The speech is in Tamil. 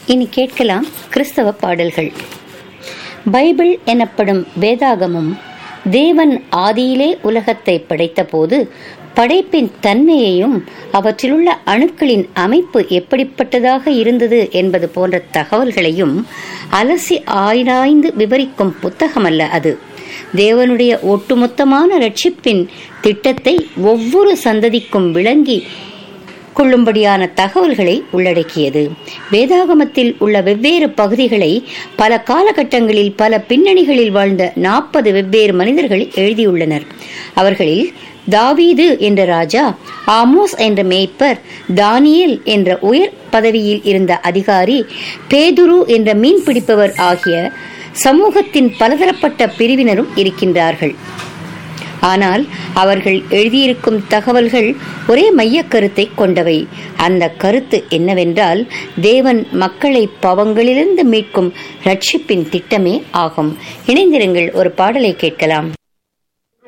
இனி கேட்கலாம் கிறிஸ்தவ பாடல்கள். பைபிள் எனப்படும் வேதாகமும் தேவன் ஆதியிலே உலகத்தை படைத்த போது படைப்பின் தன்மையையும் அவற்றிலுள்ள அணுக்களின் அமைப்பு எப்படிப்பட்டதாக இருந்தது என்பது போன்ற தகவல்களையும் அலசி ஆராய்ந்து விவரிக்கும் புத்தகமல்ல அது. தேவனுடைய ஒட்டுமொத்தமான ரட்சிப்பின் திட்டத்தை ஒவ்வொரு சந்ததிக்கும் விளங்கி கொள்ளும்படியான தகவல்களை உள்ளடக்கியது. வேதாகமத்தில் உள்ள வெவ்வேறு பகுதிகளை பல காலகட்டங்களில் பல பின்னணிகளில் வாழ்ந்த 40 வெவ்வேறு மனிதர்கள் எழுதியுள்ளனர். அவர்களில் தாவீது என்ற ராஜா, ஆமோஸ் என்ற மேய்ப்பர், தானியேல் என்ற உயர் பதவியில் இருந்த அதிகாரி, பேதுரு என்ற மீன் பிடிப்பவர் ஆகிய சமூகத்தின் பலதரப்பட்ட பிரிவினரும் இருக்கின்றார்கள். ஆனால் அவர்கள் எழுதியிருக்கும் தகவல்கள் ஒரே மைய கருத்தை கொண்டவை. அந்த கருத்து என்னவென்றால், தேவன் மக்களை பாவங்களிலிருந்து மீட்கும் ரட்சிப்பின் திட்டமே ஆகும். இணைந்திருங்கள், ஒரு பாடலை கேட்கலாம்.